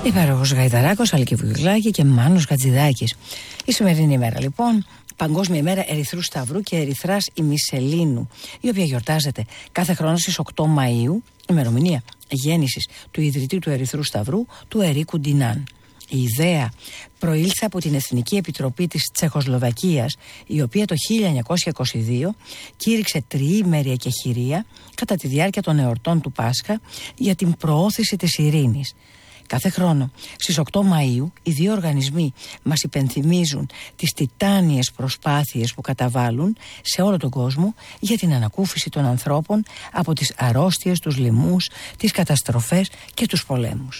Υπέροχος Γαϊδαράκος, Αλκή Βουγιουκλάκη και Μάνος Χατζηδάκης. Η σημερινή ημέρα λοιπόν, Παγκόσμια ημέρα Ερυθρού Σταυρού και Ερυθράς ημισελήνου, η οποία γιορτάζεται κάθε χρόνο στις 8 Μαΐου, ημερομηνία γέννησης του ιδρυτή του Ερυθρού Σταυρού, του Ερίκου Ντινάν. Η ιδέα προήλθε από την Εθνική Επιτροπή της Τσεχοσλοβακίας, η οποία το 1922 κήρυξε τριήμερη εκεχηρία κατά τη διάρκεια των εορτών του Πάσχα για την προώθηση της ειρήνης. Κάθε χρόνο στις 8 Μαΐου οι δύο οργανισμοί μας υπενθυμίζουν τις τιτάνιες προσπάθειες που καταβάλουν σε όλο τον κόσμο για την ανακούφιση των ανθρώπων από τις αρρώστιες, τους λοιμούς, τις καταστροφές και τους πολέμους.